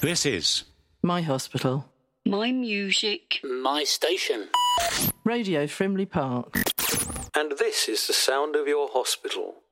This is My hospital. My music. My station. Radio Frimley Park. And this is the sound of your hospital.